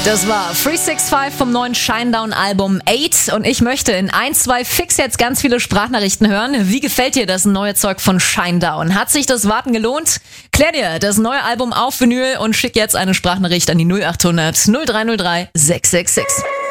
Das war 365 vom neuen Shinedown-Album 8 und ich möchte in 1, 2 fix jetzt ganz viele Sprachnachrichten hören. Wie gefällt dir das neue Zeug von Shinedown? Hat sich das Warten gelohnt? Klär dir das neue Album auf Vinyl und schick jetzt eine Sprachnachricht an die 0800 0303 666.